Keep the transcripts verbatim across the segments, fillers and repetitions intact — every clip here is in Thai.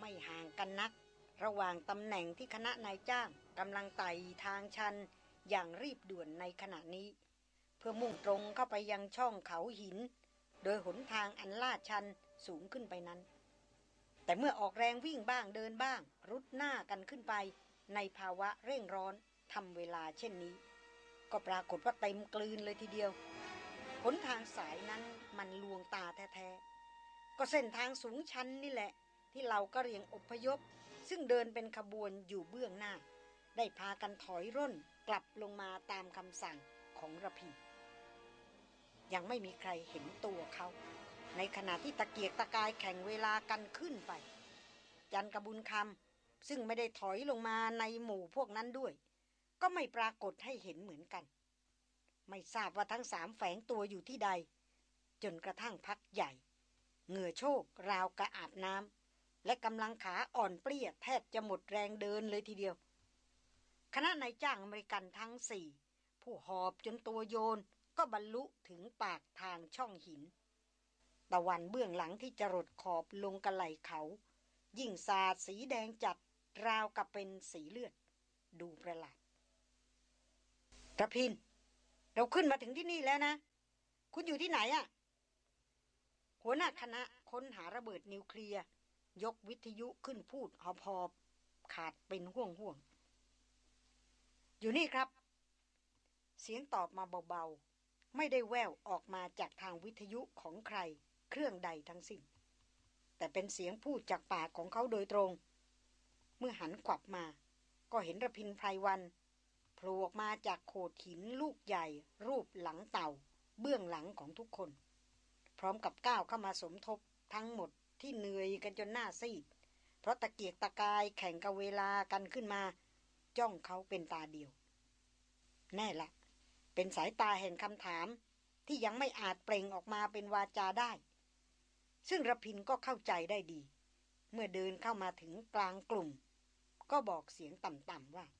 ไม่ห่างกันนักระหว่างตำแหน่งที่คณะนายจ้างกำลังไต่ทางชันอย่างรีบด่วนในขณะนี้เพื่อมุ่งตรงเข้าไปยังช่องเขาหินโดยหนทางอันลาดชันสูงขึ้นไปนั้นแต่เมื่อออกแรงวิ่งบ้างเดินบ้างรุดหน้ากันขึ้นไปในภาวะเร่งร้อนทำเวลาเช่นนี้ก็ปรากฏว่าเต็มกลืนเลยทีเดียวหนทางสายนั้นมันลวงตาแท้ๆก็เส้นทางสูงชันนี่แหละที่เรากะเหรี่ยงอพยพซึ่งเดินเป็นขบวนอยู่เบื้องหน้าได้พากันถอยร่นกลับลงมาตามคำสั่งของระพียังไม่มีใครเห็นตัวเขาในขณะที่ตะเกียกตะกายแข่งเวลากันขึ้นไปจันกบุญคำซึ่งไม่ได้ถอยลงมาในหมู่พวกนั้นด้วยก็ไม่ปรากฏให้เห็นเหมือนกันไม่ทราบว่าทั้งสามแฝงตัวอยู่ที่ใดจนกระทั่งพักใหญ่เหงื่อโชกราวกระอาบน้ำและกำลังขาอ่อนเปรี้ยแทบจะหมดแรงเดินเลยทีเดียวคณะนายจ้างอเมริกันทั้งสี่ผู้หอบจนตัวโยนก็บรรลุถึงปากทางช่องหินตะวันเบื้องหลังที่จรดขอบลงกระไหล่เขายิ่งสาดสีแดงจัดราวกับเป็นสีเลือดดูประหลาดระพินเราขึ้นมาถึงที่นี่แล้วนะคุณอยู่ที่ไหนอะหัวหน้าคณะค้นหาระเบิดนิวเคลียร์ยกวิทยุขึ้นพูดหอบๆขาดเป็นห่วงห่วงอยู่นี่ครับเสียงตอบมาเบาๆไม่ได้แว่วออกมาจากทางวิทยุของใครเครื่องใดทั้งสิ้นแต่เป็นเสียงพูดจากปากของเขาโดยตรงเมื่อหันขวับมาก็เห็นระพินไพรวันโผล่ออกมาจากโขดหินลูกใหญ่รูปหลังเต่าเบื้องหลังของทุกคนพร้อมกับก้าวเข้ามาสมทบทั้งหมดที่เหนื่อยกันจนหน้าซีดเพราะตะเกียกตะกายแข่งกับเวลากันขึ้นมาจ้องเขาเป็นตาเดียวแน่ละเป็นสายตาแห่งคำถามที่ยังไม่อาจเปล่งออกมาเป็นวาจาได้ซึ่งระพินก็เข้าใจได้ดีเมื่อเดินเข้ามาถึงกลางกลุ่มก็บอกเสียงต่ำๆว่า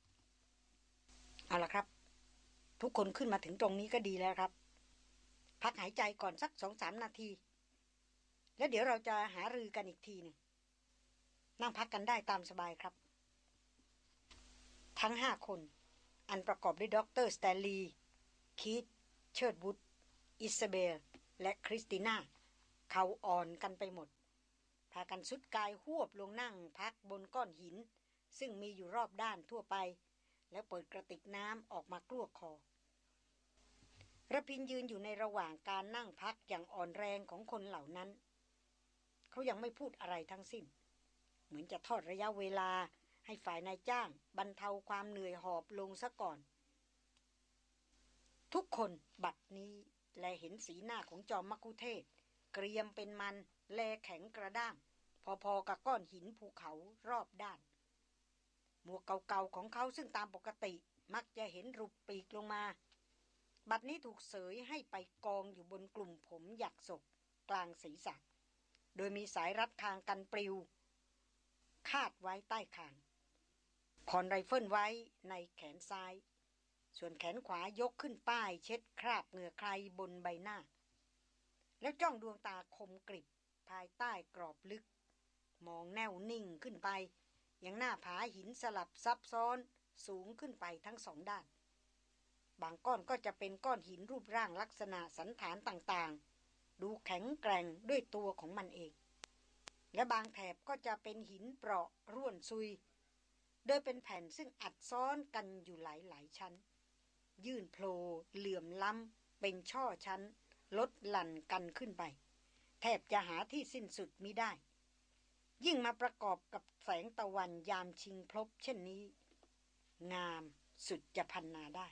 เอาล่ะครับทุกคนขึ้นมาถึงตรงนี้ก็ดีแล้วครับพักหายใจก่อนสัก สองถึงสาม นาทีแล้วเดี๋ยวเราจะหารือกันอีกทีนึงนั่งพักกันได้ตามสบายครับทั้งห้าคนอันประกอบด้วยด็อกเตอร์สแตนลีย์คีธเชิร์ดวูดอิซาเบลและคริสติน่าเขาอ่อนกันไปหมดพากันสุดกายหวบลงนั่งพักบนก้อนหินซึ่งมีอยู่รอบด้านทั่วไปแล้วเปิดกระติกน้ำออกมากลวกคอระพินยืนอยู่ในระหว่างการนั่งพักอย่างอ่อนแรงของคนเหล่านั้นเขายังไม่พูดอะไรทั้งสิ้นเหมือนจะทอดระยะเวลาให้ฝ่ายนายจ้างบรรเทาความเหนื่อยหอบลงซะก่อนทุกคนบัดนี้แลเห็นสีหน้าของจอมมัคคุเทศก์เกรียมเป็นมันแลแข็งกระด้างพอๆกับก้อนหินภูเขารอบด้านหมวกเก่าๆของเขาซึ่งตามปกติมักจะเห็นรูปปีกลงมาบัดนี้ถูกเสยให้ไปกองอยู่บนกลุ่มผมหยักศกกลางศีรษะโดยมีสายรัดคางกันปลิวคาดไว้ใต้คางคอนไรเฟิลไว้ในแขนซ้ายส่วนแขนขวายกขึ้นป้ายเช็ดคราบเหงื่อใครบนใบหน้าแล้วจ้องดวงตาคมกริบภายใต้กรอบลึกมองแน่วนิ่งขึ้นไปยังหน้าผาหินสลับซับซ้อนสูงขึ้นไปทั้งสองด้านบางก้อนก็จะเป็นก้อนหินรูปร่างลักษณะสันฐานต่างๆดูแข็งแกร่งด้วยตัวของมันเองและบางแถบก็จะเป็นหินเปราะร่วนซุยโดยเป็นแผ่นซึ่งอัดซ้อนกันอยู่หลายๆชั้นยื่นโผล่เหลื่อมล้ำเป็นช่อชั้นลดหลั่นกันขึ้นไปแทบจะหาที่สิ้นสุดมิได้ยิ่งมาประกอบกับแสงตะวันยามชิงพลบเช่นนี้งามสุดจะพรรณนาได้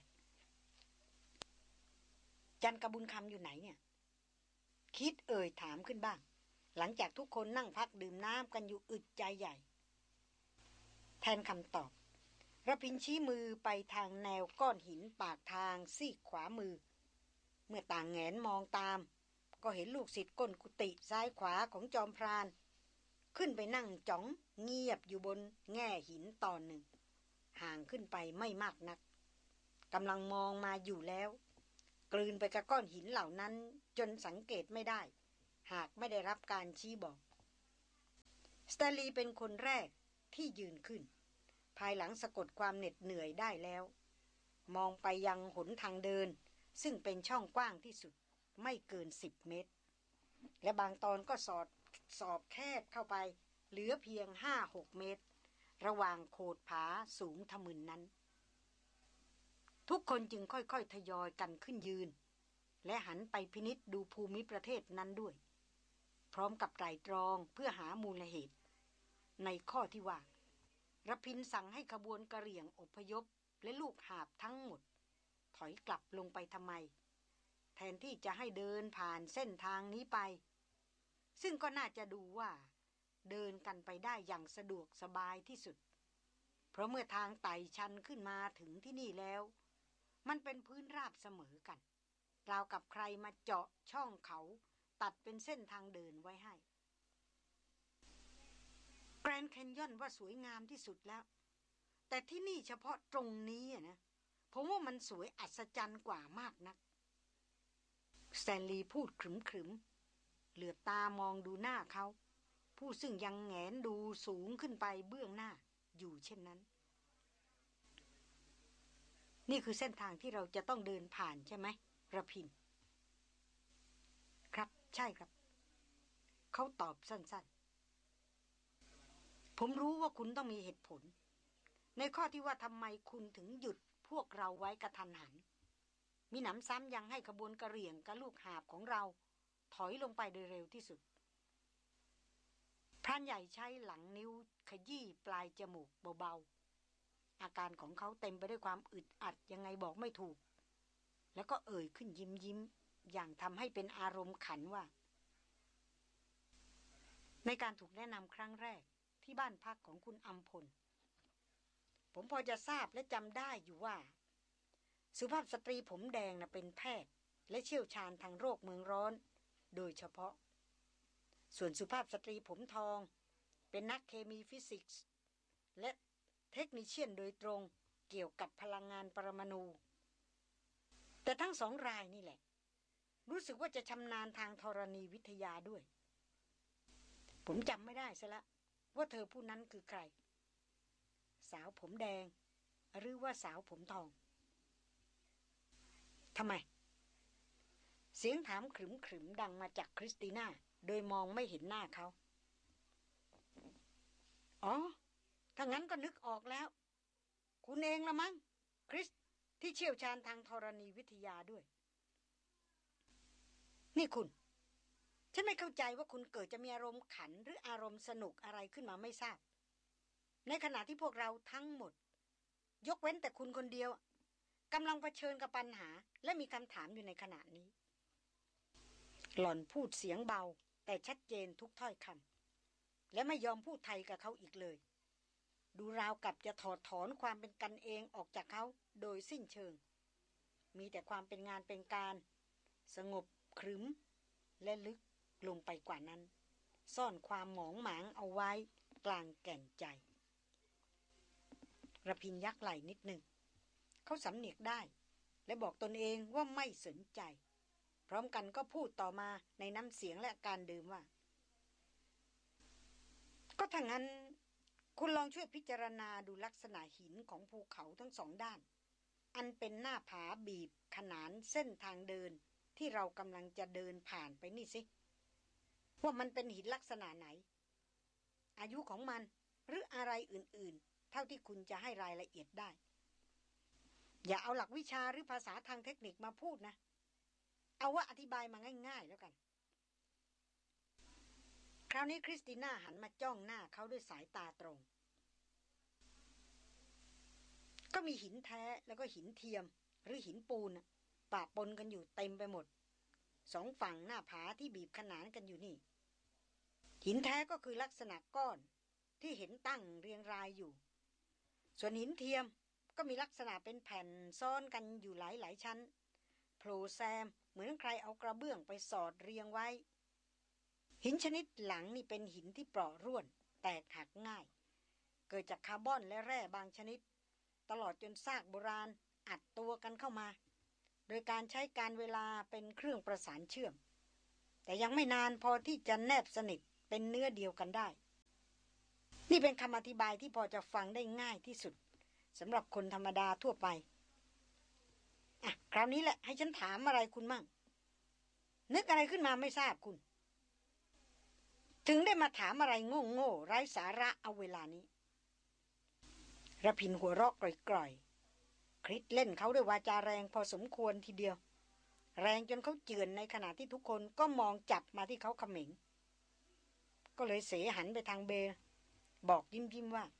จันกบุญคำอยู่ไหนเนี่ยคิดเอ่ยถามขึ้นบ้างหลังจากทุกคนนั่งพักดื่มน้ำกันอยู่อึดใจใหญ่แทนคำตอบระพินชี้มือไปทางแนวก้อนหินปากทางซีกขวามือเมื่อต่างแงนมองตามก็เห็นลูกศิษย์ก้นกุฏิซ้ายขวาของจอมพรานขึ้นไปนั่งจ้องเงียบอยู่บนแง่หินตอนหนึ่งห่างขึ้นไปไม่มากนักกำลังมองมาอยู่แล้วกลืนไปกับก้อนหินเหล่านั้นจนสังเกตไม่ได้หากไม่ได้รับการชี้บอกสแตลลีเป็นคนแรกที่ยืนขึ้นภายหลังสะกดความเหน็ดเหนื่อยได้แล้วมองไปยังหนทางเดินซึ่งเป็นช่องกว้างที่สุดไม่เกินสิบเมตรและบางตอนก็สอดสอบแคบเข้าไปเหลือเพียง ห้าหก เมตรระหว่างโขดผาสูงทะมึนนั้นทุกคนจึงค่อยๆทยอยกันขึ้นยืนและหันไปพินิจดูภูมิประเทศนั้นด้วยพร้อมกับไตร่ตรองเพื่อหามูลเหตุในข้อที่ว่าระพินสั่งให้ขบวนกระเหรี่ยงอพยพและลูกหาบทั้งหมดถอยกลับลงไปทำไมแทนที่จะให้เดินผ่านเส้นทางนี้ไปซึ่งก็น่าจะดูว่าเดินกันไปได้อย่างสะดวกสบายที่สุดเพราะเมื่อทางไต่ชันขึ้นมาถึงที่นี่แล้วมันเป็นพื้นราบเสมอกันราวกับใครมาเจาะช่องเขาตัดเป็นเส้นทางเดินไว้ให้แกรนด์แคนยอนว่าสวยงามที่สุดแล้วแต่ที่นี่เฉพาะตรงนี้นะผมว่ามันสวยอัศจรรย์กว่ามากนักสแตนลีย์พูดขรึมๆเหลือบตามองดูหน้าเขาผู้ซึ่งยังแงนดูสูงขึ้นไปเบื้องหน้าอยู่เช่นนั้นนี่คือเส้นทางที่เราจะต้องเดินผ่านใช่ไหมระพินครับใช่ครับเขาตอบสั้นๆผมรู้ว่าคุณต้องมีเหตุผลในข้อที่ว่าทำไมคุณถึงหยุดพวกเราไว้กระทันหันมีหนำซ้ำยังให้ขบวนกระเหรี่ยงกับลูกหาบของเราถอยลงไปโดยเร็วที่สุดพรานใหญ่ใช้หลังนิ้วขยี้ปลายจมูกเบาๆอาการของเขาเต็มไปด้วยความอึดอัดยังไงบอกไม่ถูกแล้วก็เอ่ยขึ้นยิ้มยิ้มอย่างทำให้เป็นอารมณ์ขันว่าในการถูกแนะนำครั้งแรกที่บ้านพักของคุณอำพลผมพอจะทราบและจำได้อยู่ว่าสุภาพสตรีผมแดงน่ะเป็นแพทย์และเชี่ยวชาญทางโรคเมืองร้อนโดยเฉพาะส่วนสุภาพสตรีผมทองเป็นนักเคมีฟิสิกส์และเทคนิเชียนโดยตรงเกี่ยวกับพลังงานปรมาณูแต่ทั้งสองรายนี่แหละรู้สึกว่าจะชำนาญทางธรณีวิทยาด้วยผมจำไม่ได้ซะละว่าเธอผู้นั้นคือใครสาวผมแดงหรือว่าสาวผมทองทำไมเสียงถามขรึมๆดังมาจากคริสติน่าโดยมองไม่เห็นหน้าเขาอ๋อถ้างั้นก็นึกออกแล้วคุณเองละมั้งคริสที่เชี่ยวชาญทางธรณีวิทยาด้วยนี่คุณฉันไม่เข้าใจว่าคุณเกิดจะมีอารมณ์ขันหรืออารมณ์สนุกอะไรขึ้นมาไม่ทราบในขณะที่พวกเราทั้งหมดยกเว้นแต่คุณคนเดียวกำลังเผชิญกับปัญหาและมีคำถามอยู่ในขณะนี้หล่อนพูดเสียงเบาแต่ชัดเจนทุกถ้อยคำและไม่ยอมพูดไทยกับเขาอีกเลยดูราวกับจะถอดถอนความเป็นกันเองออกจากเขาโดยสิ้นเชิงมีแต่ความเป็นงานเป็นการสงบขรึมและลึกลงไปกว่านั้นซ่อนความหมองหมางเอาไว้กลางแก่นใจระพินยักไหล่นิดหนึ่งเขาสำเนียกได้และบอกตนเองว่าไม่สนใจพร้อมกันก็พูดต่อมาในน้ำเสียงและการเดิมว่าก็ถ้างั้นคุณลองช่วยพิจารณาดูลักษณะหินของภูเขาทั้งสองด้านอันเป็นหน้าผาบีบขนานเส้นทางเดินที่เรากำลังจะเดินผ่านไปนี่สิว่ามันเป็นหินลักษณะไหนอายุของมันหรืออะไรอื่นๆเท่าที่คุณจะให้รายละเอียดได้อย่าเอาหลักวิชาหรือภาษาทางเทคนิคมาพูดนะเอาว่าอธิบายมาง่ายๆแล้วกันคราวนี้คริสติน่าหันมาจ้องหน้าเขาด้วยสายตาตรงก็มีหินแท้แล้วก็หินเทียมหรือหินปูนปะปนกันอยู่เต็มไปหมดสองฝั่งหน้าผาที่บีบขนานกันอยู่นี่หินแท้ก็คือลักษณะก้อนที่เห็นตั้งเรียงรายอยู่ส่วนหินเทียมก็มีลักษณะเป็นแผ่นซ้อนกันอยู่หลายๆชั้นโผล่แซมเหมือนใครเอากระเบื้องไปสอดเรียงไว้หินชนิดหลังนี่เป็นหินที่เปราะร่วนแตกหักง่ายเกิดจากคาร์บอนและแร่บางชนิดตลอดจนซากโบราณอัดตัวกันเข้ามาโดยการใช้การเวลาเป็นเครื่องประสานเชื่อมแต่ยังไม่นานพอที่จะแนบสนิทเป็นเนื้อเดียวกันได้นี่เป็นคำอธิบายที่พอจะฟังได้ง่ายที่สุดสำหรับคนธรรมดาทั่วไปอ่ะคราวนี้แหละให้ฉันถามอะไรคุณมั่งนึกอะไรขึ้นมาไม่ทราบคุณถึงได้มาถามอะไรโง่โง่ไร้สาระเอาเวลานี้ระพินหัวเราะกร่อยๆคริสเล่นเขาด้วยวาจาแรงพอสมควรทีเดียวแรงจนเขาเจือนในขณะที่ทุกคนก็มองจับมาที่เขาเขม็งก็เลยเสหันไปทางเบลบอกยิ้มยิ้มว่า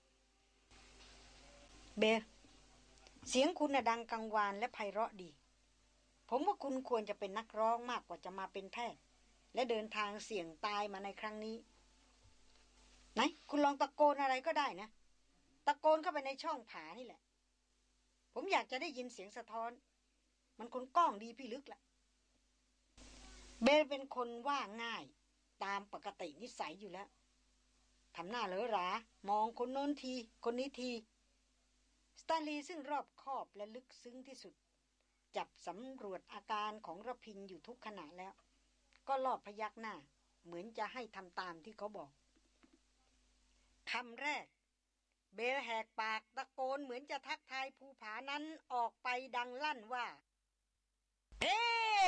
เบลเสียงคุณน่ะดังกังวานและไพเราะดีผมว่าคุณควรจะเป็นนักร้องมากกว่าจะมาเป็นแพทย์และเดินทางเสี่ยงตายมาในครั้งนี้ไหนคุณลองตะโกนอะไรก็ได้นะตะโกนเข้าไปในช่องผานี่แหละผมอยากจะได้ยินเสียงสะท้อนมันคนก้องดีพี่ลึกละเบลเป็นคนว่าง่ายตามปกตินิสัยอยู่แล้วทำหน้าเหลอหรามองคนโน้นทีคนนี้ทีสตาลีซึ่งรอบคอบและลึกซึ้งที่สุดจับสำรวจอาการของระพินอยู่ทุกขณะแล้วก็ลอบพยักหน้าเหมือนจะให้ทำตามที่เขาบอกคำแรกเบลแหกปากตะโกนเหมือนจะทักทายภูผานั้นออกไปดังลั่นว่าเฮ้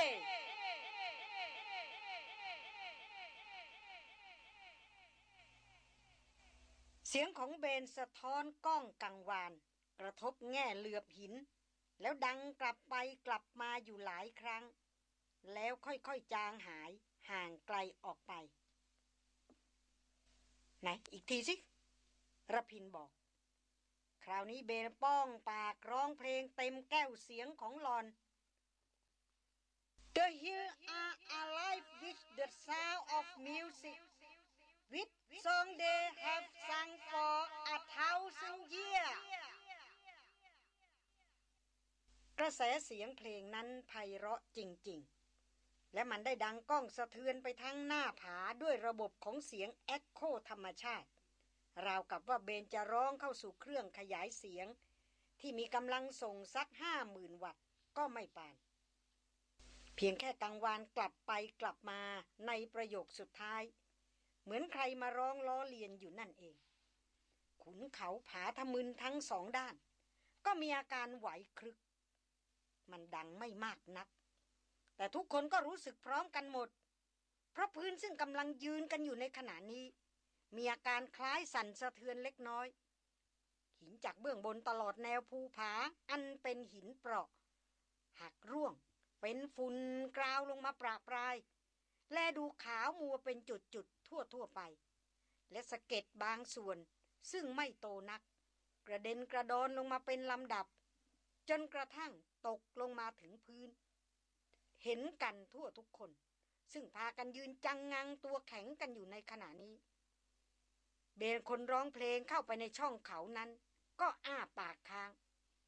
เสียงของเบนสะท้อนก้องกังวานกระทบแง่เหลือบหินแล้วดังกลับไปกลับมาอยู่หลายครั้งแล้วค่อยๆจางหายห่างไกลออกไปไหนอีกทีสิระพินบอกคราวนี้เบนป้องปากร้องเพลงเต็มแก้วเสียงของหลอน The hills are alive with the sound of music with song they have sung for a thousand years กระแสเสียงเพลงนั้นไพเราะจริงๆและมันได้ดังก้องสะเทือนไปทั้งหน้าผาด้วยระบบของเสียงเอ็กโคธรรมชาติราวกับว่าเบนจะร้องเข้าสู่เครื่องขยายเสียงที่มีกำลังส่งสักห้าหมื่นวัตต์ก็ไม่ปานเพียงแค่กังวานกลับไปกลับมาในประโยคสุดท้ายเหมือนใครมาร้องล้อเลียนอยู่นั่นเองขุนเขาผาทะมึนทั้งสองด้านก็มีอาการไหวครึกมันดังไม่มากนักแต่ทุกคนก็รู้สึกพร้อมกันหมดเพราะพื้นซึ่งกำลังยืนกันอยู่ในขณะนี้มีอาการคล้ายสั่นสะเทือนเล็กน้อยหินจากเบื้องบนตลอดแนวภูผาอันเป็นหินเปราะหักร่วงเป็นฝุ่นกราวลงมาประปรายแลดูขาวมัวเป็นจุดๆทั่วๆไปและสะเก็ดบางส่วนซึ่งไม่โตนักกระเด็นกระดอนลงมาเป็นลำดับจนกระทั่งตกลงมาถึงพื้นเห็นกันทั่วทุกคนซึ่งพากันยืนจังงังตัวแข็งกันอยู่ในขณะนี้เบลคนร้องเพลงเข้าไปในช่องเขานั้นก็อ้าปากค้าง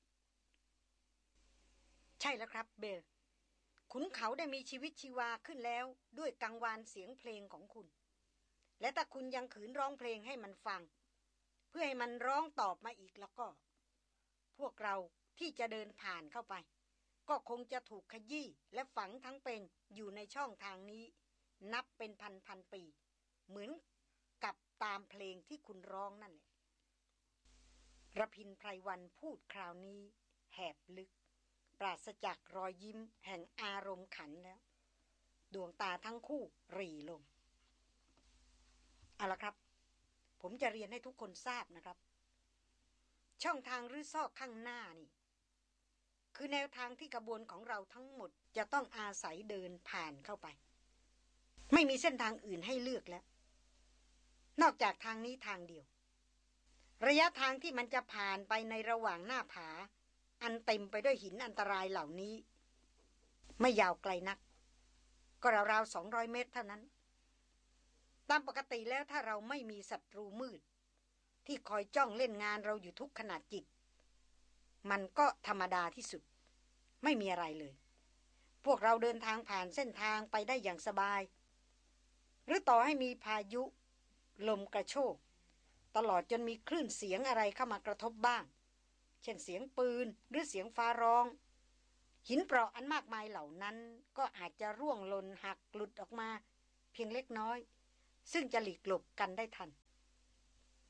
ใช่แล้วครับเบลขุนเขาได้มีชีวิตชีวาขึ้นแล้วด้วยกังวานเสียงเพลงของคุณและถ้าคุณยังขืนร้องเพลงให้มันฟังเพื่อให้มันร้องตอบมาอีกแล้วก็พวกเราที่จะเดินผ่านเข้าไปก็คงจะถูกขยี้และฝังทั้งเป็นอยู่ในช่องทางนี้นับเป็นพันพันปีเหมือนกับตามเพลงที่คุณร้องนั่นแหละระพินไพรวันพูดคราวนี้แหบลึกปราศจากรอยยิ้มแห่งอารมณ์ขันแล้วดวงตาทั้งคู่หรี่ลงเอาละครับผมจะเรียนให้ทุกคนทราบนะครับช่องทางหรือซอกข้างหน้านี่คือแนวทางที่กระบวนของเราทั้งหมดจะต้องอาศัยเดินผ่านเข้าไปไม่มีเส้นทางอื่นให้เลือกแล้วนอกจากทางนี้ทางเดียวระยะทางที่มันจะผ่านไปในระหว่างหน้าผาอันเต็มไปด้วยหินอันตรายเหล่านี้ไม่ยาวไกลนักก็ราวๆสองร้อยเมตรเท่านั้นตามปกติแล้วถ้าเราไม่มีศัตรูมืดที่คอยจ้องเล่นงานเราอยู่ทุกขณะจิตมันก็ธรรมดาที่สุดไม่มีอะไรเลยพวกเราเดินทางผ่านเส้นทางไปได้อย่างสบายหรือต่อให้มีพายุลมกระโชกตลอดจนมีคลื่นเสียงอะไรเข้ามากระทบบ้างเช่นเสียงปืนหรือเสียงฟ้าร้องหินเปราะอันมากมายเหล่านั้นก็อาจจะร่วงหล่นหักหลุดออกมาเพียงเล็กน้อยซึ่งจะหลีกหลบกันได้ทัน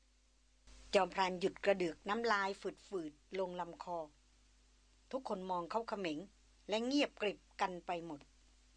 จอมพรานหยุดกระเดือกน้ำลายฝืดๆลงลำคอทุกคนมองเขาเขม็งและเงียบกริบกันไปหมด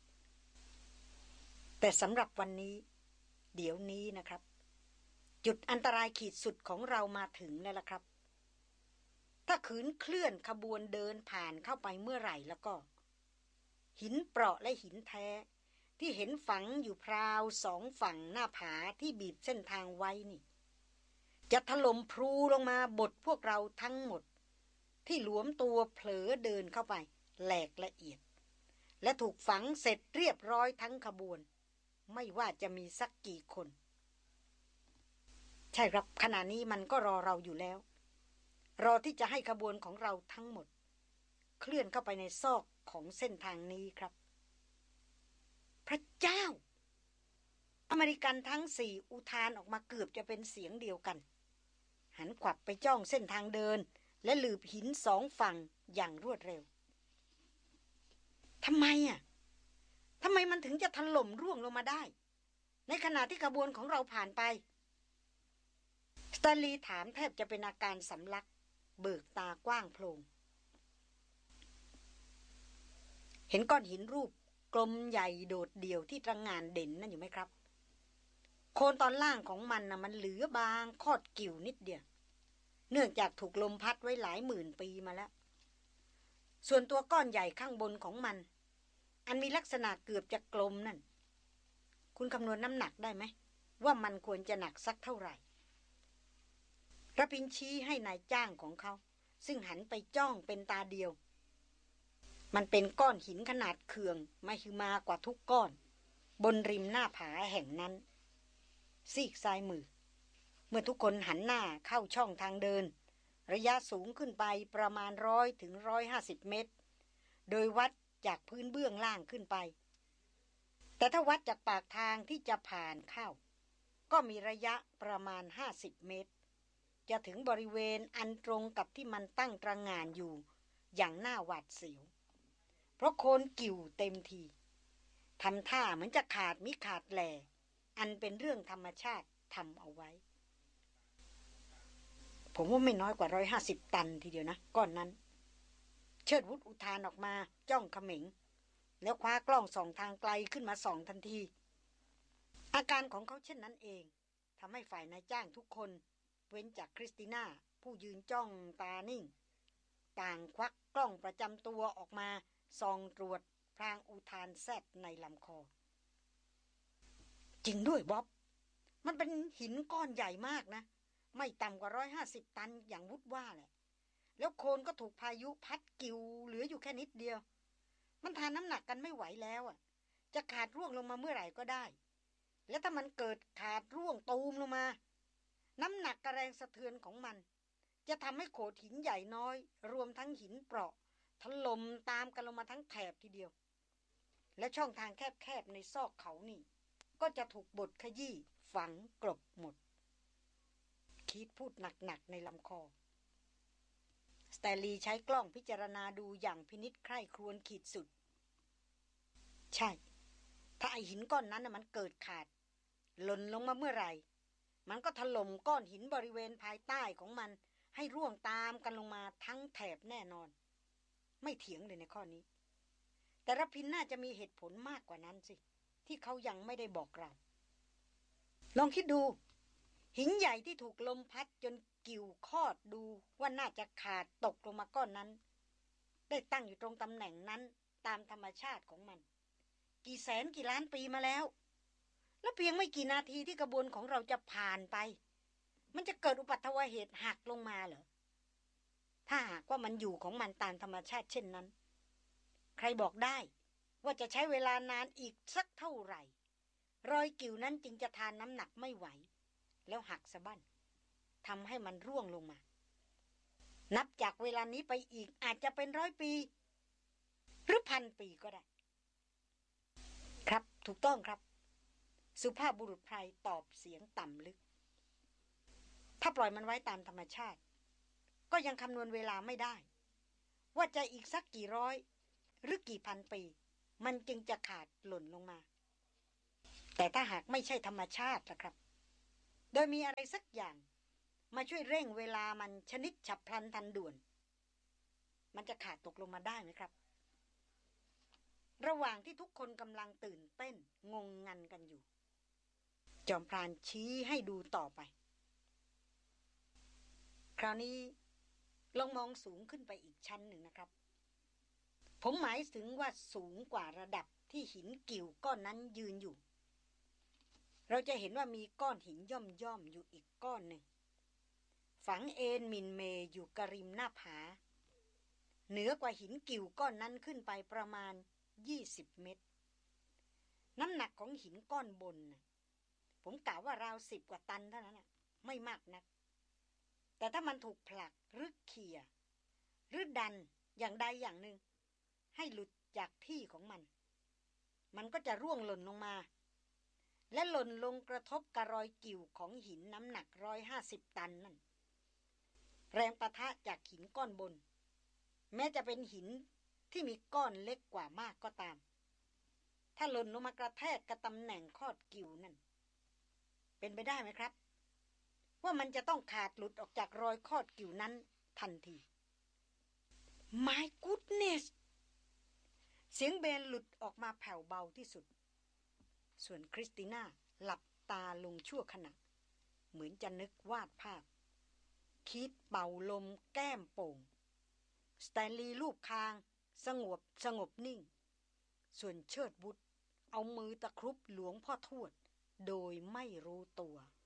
แต่สำหรับวันนี้เดี๋ยวนี้นะครับจุดอันตรายขีดสุดของเรามาถึงแล้วล่ะครับถ้าขืนเคลื่อนขบวนเดินผ่านเข้าไปเมื่อไหร่แล้วก็หินเปราะและหินแท้ที่เห็นฝังอยู่พราวสองฝั่งหน้าผาที่บีบเส้นทางไว้นี่จะถล่มพลูลงมาบดพวกเราทั้งหมดที่หลวมตัวเผลอเดินเข้าไปแหลกละเอียดและถูกฝังเสร็จเรียบร้อยทั้งขบวนไม่ว่าจะมีสักกี่คนใช่ครับขณะนี้มันก็รอเราอยู่แล้วรอที่จะให้ขบวนของเราทั้งหมดเคลื่อนเข้าไปในซอกของเส้นทางนี้ครับพระเจ้าอเมริกันทั้งสี่อุทานออกมาเกือบจะเป็นเสียงเดียวกันหันขวับไปจ้องเส้นทางเดินและหลืบหินสองฝั่งอย่างรวดเร็วทำไมอ่ะทำไมมันถึงจะถล่มร่วงลงมาได้ในขณะที่ขบวนของเราผ่านไปสแตนลีย์ถามแทบจะเป็นอาการสำลักเบิกตากว้างโพลงเห็นก้อนหินรูปกลมใหญ่โดดเดี่ยวที่ตระหง่านเด่นนั่นอยู่ไหมครับโคนตอนล่างของมันน่ะมันเหลือบางคอดกิ่วนิดเดียวเนื่องจากถูกลมพัดไว้หลายหมื่นปีมาแล้วส่วนตัวก้อนใหญ่ข้างบนของมันอันมีลักษณะเกือบจะกลมนั่นคุณคำนวณน้ำหนักได้ไหมว่ามันควรจะหนักสักเท่าไหร่ระพินชี้ให้นายจ้างของเขาซึ่งหันไปจ้องเป็นตาเดียวมันเป็นก้อนหินขนาดเขื่องไม่คือมากว่าทุกก้อนบนริมหน้าผาแห่งนั้นซีกซ้ายมือเมื่อทุกคนหันหน้าเข้าช่องทางเดินระยะสูงขึ้นไปประมาณร้อยถึงร้อยห้าสิบเมตรโดยวัดจากพื้นเบื้องล่างขึ้นไปแต่ถ้าวัดจากปากทางที่จะผ่านเข้าก็มีระยะประมาณห้าสิบเมตรจะถึงบริเวณอันตรงกับที่มันตั้งตระหง่านอยู่อย่างน่าหวาดเสียวเพราะโคนกิ่วเต็มทีทำท่าเหมือนจะขาดมิขาดแหล่อันเป็นเรื่องธรรมชาติทำเอาไว้ผมว่าไม่น้อยกว่าร้อยห้าสิบตันทีเดียวนะก้อนนั้นเชิดวุฒอุทานออกมาจ้องเขม็งแล้วคว้ากล้องส่องทางไกลขึ้นมาส่องทันทีอาการของเขาเช่นนั้นเองทำให้ฝ่ายนายจ้างทุกคนเว้นจากคริสติน่าผู้ยืนจ้องตานิ่งต่างควักกล้องประจำตัวออกมาส่องตรวจพรางอุทานแซดในลำคอจริงด้วยบ๊อบมันเป็นหินก้อนใหญ่มากนะไม่ต่ำกว่าร้อยห้าสิบตันอย่างวุฒว่าแหละแล้วโคนก็ถูกพายุพัดกิ่วเหลืออยู่แค่นิดเดียวมันทานน้ำหนักกันไม่ไหวแล้วอ่ะจะขาดร่วงลงมาเมื่อไหร่ก็ได้แล้วถ้ามันเกิดขาดร่วงตูมลงมาน้ำหนักกระแรงสะเทือนของมันจะทำให้โขดหินใหญ่น้อยรวมทั้งหินเปราะถล่มตามกันลงมาทั้งแถบทีเดียวและช่องทางแคบๆในซอกเขานี่ก็จะถูกบดขยี้ฝังกลบหมดคิดพูดหนักๆในลำคอสแตนลีย์ใช้กล้องพิจารณาดูอย่างพินิจใคร่ครวญขีดสุดใช่ถ้าไอหินก้อนนั้นน่ะมันเกิดขาดหล่นลงมาเมื่อไหร่มันก็ถล่มก้อนหินบริเวณภายใต้ของมันให้ร่วงตามกันลงมาทั้งแถบแน่นอนไม่เถียงเลยในข้อนี้แต่รพินน่าจะมีเหตุผลมากกว่านั้นสิที่เขายังไม่ได้บอกเราลองคิดดูหินใหญ่ที่ถูกลมพัดจนกิ่วคอดดูว่าน่าจะขาดตกลงมาก้อนนั้นได้ตั้งอยู่ตรงตำแหน่งนั้นตามธรรมชาติของมันกี่แสนกี่ล้านปีมาแล้วแล้วเพียงไม่กี่นาทีที่กระบวนของเราจะผ่านไปมันจะเกิดอุบัติเหตุหักลงมาเหรอถ้าหากว่ามันอยู่ของมันตามธรรมชาติเช่นนั้นใครบอกได้ว่าจะใช้เวลานานอีกสักเท่าไหร่รอยกิ่วนั้นจึงจะทานน้ำหนักไม่ไหวแล้วหักสะบั้นทำให้มันร่วงลงมานับจากเวลานี้ไปอีกอาจจะเป็นร้อยปีหรือพันปีก็ได้ครับถูกต้องครับสุภาพบุรุษไพรตอบเสียงต่ำลึกถ้าปล่อยมันไว้ตามธรรมชาติก็ยังคำนวณเวลาไม่ได้ว่าจะอีกสักกี่ร้อยหรือกี่พันปีมันจึงจะขาดหล่นลงมาแต่ถ้าหากไม่ใช่ธรรมชาติล่ะครับโดยมีอะไรสักอย่างมาช่วยเร่งเวลามันชนิดฉับพลันทันด่วนมันจะขาดตกลงมาได้ไหมครับระหว่างที่ทุกคนกำลังตื่นเต้นงงงันกันอยู่จอมพรานชี้ให้ดูต่อไปคราวนี้ลองมองสูงขึ้นไปอีกชั้นหนึ่งนะครับผมหมายถึงว่าสูงกว่าระดับที่หินกิ่วก้อนนั้นยืนอยู่เราจะเห็นว่ามีก้อนหินย่อมย่อมอยู่อีกก้อนหนึ่งฝังเอ็นมินเมอยู่กระริมหน้าผาเหนือกว่าหินกิ่วก้อนนั้นขึ้นไปประมาณยี่สิบเมตรน้ำหนักของหินก้อนบนนะผมกล่าวว่าราวสิบกว่าตันเท่านั้นนะไม่มากนักแต่ถ้ามันถูกผลักหรือเขี่ยหรือดันอย่างใดอย่างหนึ่งให้หลุดจากที่ของมันมันก็จะร่วงหล่นลงมาและหล่นลงกระทบกับรอยกิ่วของหินน้ำหนักร้อยห้าสิบตันนั่นแรงปะทะจากหินก้อนบนแม้จะเป็นหินที่มีก้อนเล็กกว่ามากก็ตามถ้าหล่นลงมากระแทกกับตำแหน่งคอดกิ่วนั่นเป็นไปได้ไหมครับว่ามันจะต้องขาดหลุดออกจากรอยคอดกิ่วนั้นทันที My goodness เสียงเบนหลุดออกมาแผ่วเบาที่สุดส่วนคริสติน่าหลับตาลงชั่วขณะเหมือนจะนึกวาดภาพคิดเป่าลมแก้มโป่งสแตนลีย์ลูบคางสงบสงบนิ่งส่วนเชิดบุตรเอามือตะครุบหลวงพ่อทวดโดยไม่รู้ตัว